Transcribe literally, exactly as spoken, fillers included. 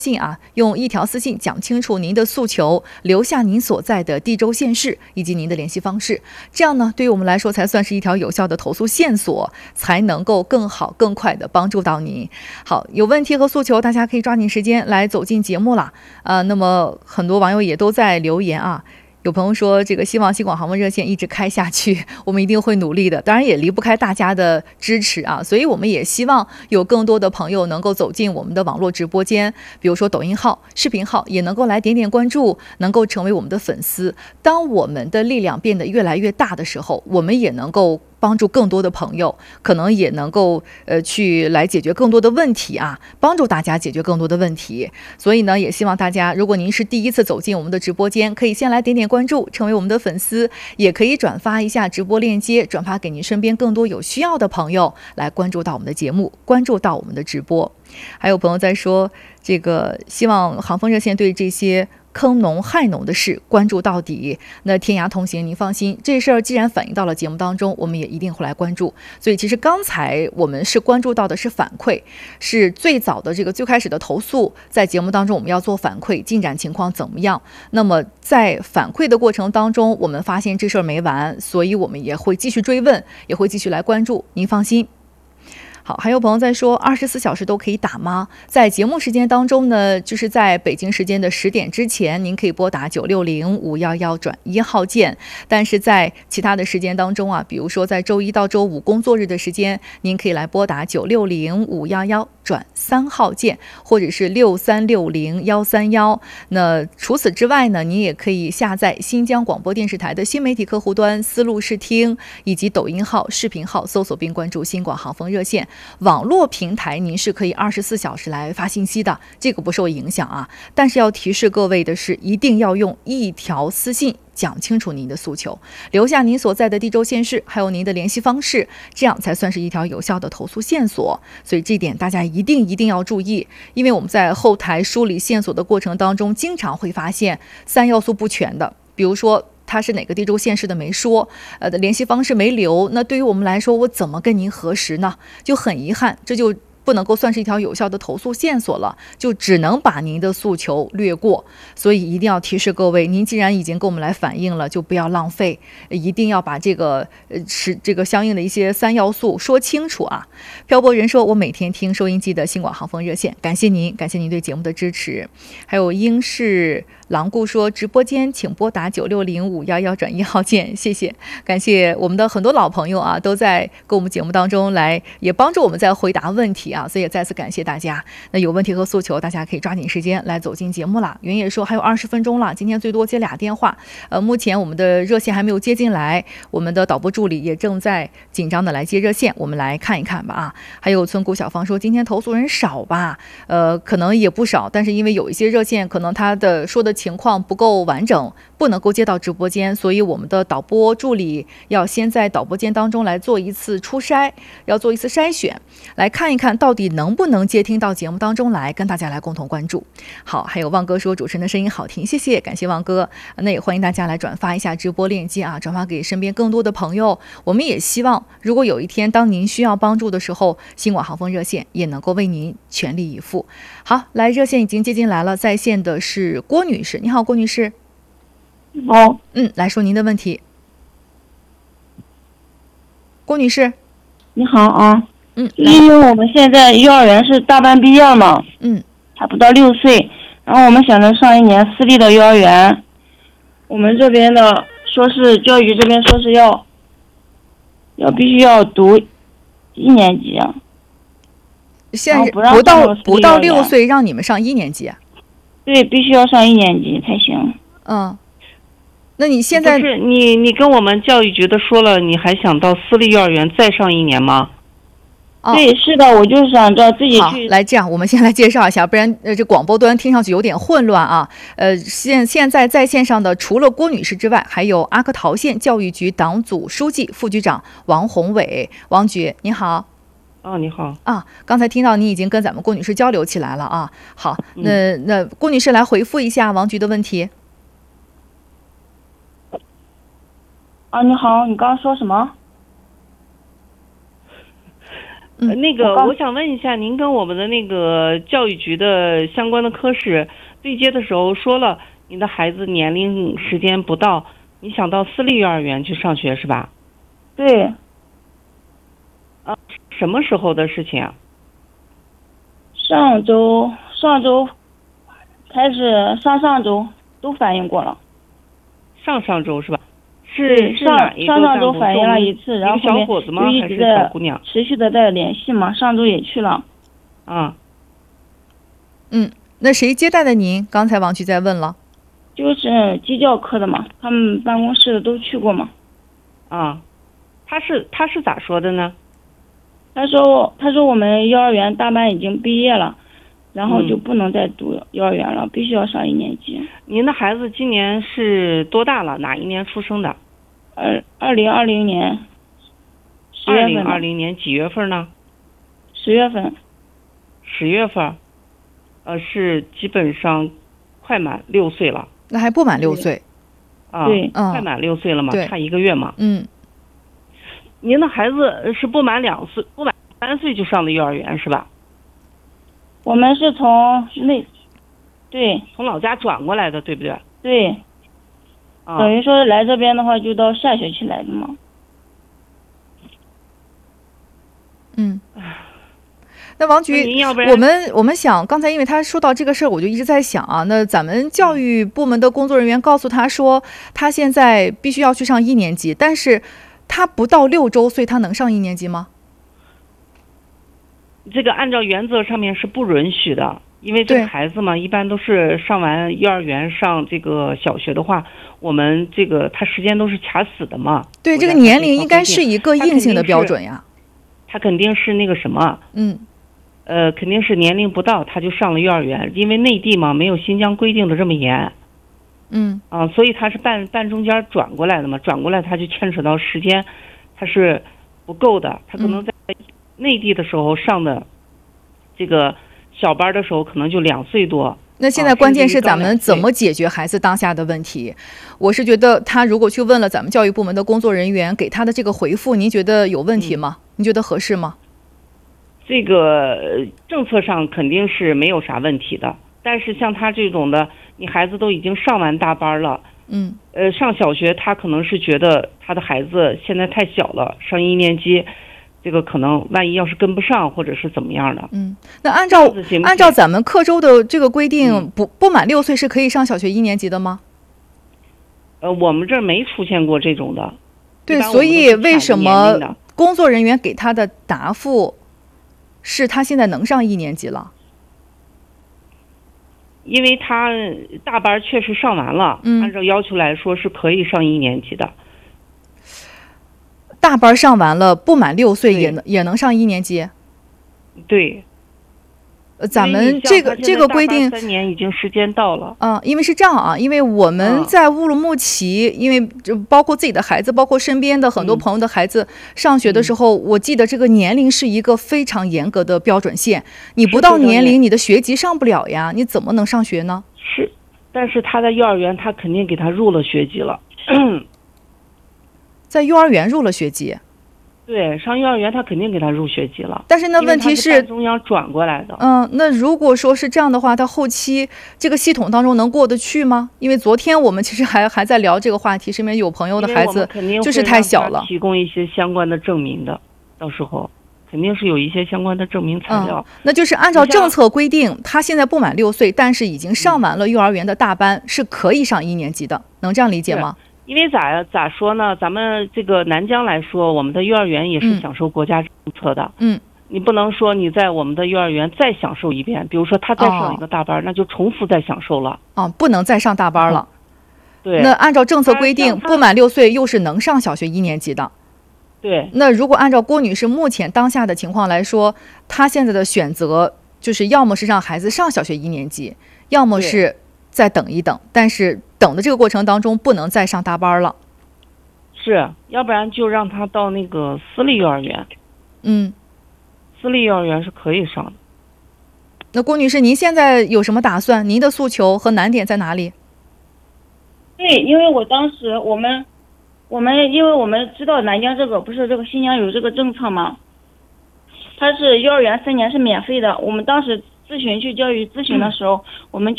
信啊，用一条私信讲清楚您的诉求，留下您所在的地州县市以及您的联系方式，这样呢，对于我们来说才算是一条有效的投诉线索，才能够更好、更快的帮助到您。好，有问题和诉求，大家可以抓紧时间来走进节目了。呃，那么很多网友也都在留言啊。有朋友说，这个希望西广航问热线一直开下去，我们一定会努力的。当然也离不开大家的支持啊，所以我们也希望有更多的朋友能够走进我们的网络直播间，比如说抖音号、视频号，也能够来点点关注，能够成为我们的粉丝。当我们的力量变得越来越大的时候，我们也能够帮助更多的朋友，可能也能够呃去来解决更多的问题啊，帮助大家解决更多的问题。所以呢，也希望大家，如果您是第一次走进我们的直播间，可以先来点点关注，成为我们的粉丝，也可以转发一下直播链接，转发给您身边更多有需要的朋友，来关注到我们的节目，关注到我们的直播。还有朋友在说，这个希望航风热线对这些坑农害农的事关注到底。那天涯同行，您放心，这事儿既然反映到了节目当中，我们也一定会来关注。所以其实刚才我们是关注到的是反馈，是最早的这个最开始的投诉，在节目当中我们要做反馈，进展情况怎么样。那么在反馈的过程当中，我们发现这事儿没完，所以我们也会继续追问，也会继续来关注，您放心。好，还有朋友在说，二十四小时都可以打吗？在节目时间当中呢，就是在北京时间的十点之前，您可以拨打九六零五幺幺转一号键。但是在其他的时间当中啊，比如说在周一到周五工作日的时间，您可以来拨打九六零五幺幺转三号键，或者是六三六零幺三幺。那除此之外呢，您也可以下载新疆广播电视台的新媒体客户端思路视听，以及抖音号、视频号，搜索并关注新广航风热线。网络平台您是可以二十四小时来发信息的，这个不受影响啊。但是要提示各位的是，一定要用一条私信讲清楚您的诉求，留下您所在的地州县市，还有您的联系方式，这样才算是一条有效的投诉线索。所以这点大家一定一定要注意，因为我们在后台梳理线索的过程当中，经常会发现三要素不全的，比如说他是哪个地州县市的没说，呃，联系方式没留，那对于我们来说，我怎么跟您核实呢？就很遗憾，这就不能够算是一条有效的投诉线索了，就只能把您的诉求略过。所以一定要提示各位，您既然已经跟我们来反映了，就不要浪费，一定要把这个呃是这个相应的一些三要素说清楚啊。漂泊人说，我每天听收音机的新广航风热线，感谢您，感谢您对节目的支持。还有英式狼顾说，直播间请拨打九六零五幺幺转一号键，谢谢，感谢我们的很多老朋友啊，都在跟我们节目当中来，也帮助我们在回答问题啊，所以也再次感谢大家。那有问题和诉求，大家可以抓紧时间来走进节目了。云也说还有二十分钟了，今天最多接俩电话，呃，目前我们的热线还没有接进来，我们的导播助理也正在紧张的来接热线，我们来看一看吧啊。还有村谷小芳说，今天投诉人少吧？呃，可能也不少，但是因为有一些热线可能他的说的情况不够完整，不能够接到直播间，所以我们的导播助理要先在导播间当中来做一次初筛，要做一次筛选，来看一看到底能不能接听到节目当中来，跟大家来共同关注。好，还有旺哥说主持人的声音好听，谢谢，感谢旺哥。那也欢迎大家来转发一下直播链接啊，转发给身边更多的朋友。我们也希望，如果有一天当您需要帮助的时候，新广航风热线也能够为您全力以赴。好，来，热线已经接进来了，在线的是郭女士，你好，郭女士。 哦， 嗯，来说您的问题。郭女士， 你好啊。 嗯， 因为我们现在幼儿园是大班毕业嘛， 嗯， 还不到六岁，然后我们想着上一年私立的幼儿园，我们这边的说是教育这边说是要要必须要读一年级啊， 现在不到不到六岁让你们上一年级啊？ 对，必须要上一年级才行。 嗯，那你现在不是你你跟我们教育局的说了，你还想到私立幼儿园再上一年吗？ 哦、对，是的，我就是想着自己去。 好，来这样，我们先来介绍一下，不然呃这广播端听上去有点混乱啊。呃，现现在在线上的除了郭女士之外，还有阿克陶县教育局党组书记、副局长王宏伟，王局，你好。 哦，你好啊，刚才听到你已经跟咱们郭女士交流起来了啊。好，那那郭女士来回复一下王局的问题。 啊，你好，你刚刚说什么？ 嗯呃那个我刚我想问一下，您跟我们的那个教育局的相关的科室对接的时候说了，你的孩子年龄时间不到，你想到私立幼儿园去上学是吧？ 对， 什么时候的事情啊？ 上周上周开始，上上周都反映过了。 上上周是吧？ 对， 是是上哪一个上上周干部反映了一次， 是我们一个然后后面小伙子吗？ 就一还是小直在姑娘？ 持续的在联系嘛。上周也去了。 啊， 嗯，那谁接待的您？刚才王局在问了。 就是基教科的嘛，他们办公室的都去过嘛。 啊，他是他是咋说的呢？ 他说他说我们幼儿园大班已经毕业了，然后嗯就不能再读幼儿园了，必须要上一年级。 您的孩子今年是多大了？哪一年出生的？ 二二零二零年十月份的二零二零年几月份呢？ 十月份。 十月份，呃，是基本上快满六岁了那还不满六岁。 啊， 对嗯快满六岁了嘛， 对差一个月嘛。 嗯， 您的孩子是不满两岁，不满三岁就上的幼儿园是吧？ 我们是从那，对从老家转过来的，对不对？ 对， 啊， 等于说来这边的话，就到下学期来的嘛。 嗯。那王那局， 您要不然我们我们想，刚才因为他说到这个事儿，我就一直在想啊，那咱们教育部门的工作人员告诉他说，他现在必须要去上一年级，但是他不到六周岁，他能上一年级吗？ 这个按照原则上面是不允许的，因为这对个孩子嘛，一般都是上完幼儿园上这个小学的话，我们这个他时间都是卡死的嘛。 对，这个国家年龄应该规定是一个他硬性的肯定是标准呀。 他肯定是那个什么， 嗯呃，肯定是年龄不到他就上了幼儿园，因为内地嘛没有新疆规定的这么严嗯啊，所以他是半半中间转过来的嘛，转过来他就牵扯到时间，他是不够的，他可能在内地的时候上的这个小班的时候可能就两岁多。 那现在关键是咱们怎么解决孩子当下的问题？我是觉得他如果去问了咱们教育部门的工作人员，给他的这个回复，您觉得有问题吗？您觉得合适吗？ 这个呃政策上肯定是没有啥问题的，但是像他这种的，你孩子都已经上完大班了， 嗯呃，上小学他可能是觉得他的孩子现在太小了，上一年级，这个可能万一要是跟不上或者是怎么样的， 嗯，那按照这样子行不行按照咱们克州的这个规定， 嗯不不满六岁是可以上小学一年级的吗？ 呃，我们这儿没出现过这种的。 对， 一般我所们都是卡以为什着年龄的么工作人员给他的答复是他现在能上一年级了？ 因为他大班确实上完了， 嗯按照要求来说是可以上一年级的。 大班上完了，不满六岁也对能也能上一年级？ 对， 呃，咱因为你们像他现这个这在大班个规定。 三年已经时间到了。 嗯，因为是这样啊，因为我们嗯在乌鲁木齐，因为就包括自己的孩子，包括身边的很多嗯朋友的孩子上学的时候，我记得这个年龄是一个非常严格的标准线，你不到是非常严年龄，你的学籍上不了呀，你怎么能上学呢？ 是，但是他在幼儿园，他肯定给他入了学籍了。 在幼儿园入了学籍， 对，上幼儿园他肯定给他入学籍了。 但是呢， 因为他问题是是半，中央转过来的。 嗯，那如果说是这样的话，他后期这个系统当中能过得去吗？因为昨天我们其实还还在聊这个话题，身边有朋友的因为我们孩子肯定就是会让他太小了。 提供一些相关的证明的，到时候肯定是有一些相关的证明材料。 嗯，那就是按照你像政策规定，他现在不满六岁，但是已经上完了幼儿园的大班，是可以上一年级的，能这样理解吗？ 因为咋咋说呢？咱们这个南疆来说，我们的幼儿园也是嗯享受国家政策的。 嗯， 你不能说你在我们的幼儿园再享受一遍，比如说他再上一个大班，那就重复再享受了。 啊，不能再上大班了。 对， 那按照政策规定， 像他不满六岁又是能上小学一年级的。 对， 那如果按照郭女士目前当下的情况来说，她现在的选择就是要么是让孩子上小学一年级，要么是再等一等，但是等的这个过程当中不能再上大班了。 是，要不然就让他到那个私立幼儿园， 嗯， 私立幼儿园是可以上的。 那郭女士，您现在有什么打算？您的诉求和难点在哪里？ 对，因为我当时我们我们因为我们知道南疆这个不是这个新疆有这个政策吗？ 他是幼儿园三年是免费的。我们当时咨询去教育咨询的时候，我们就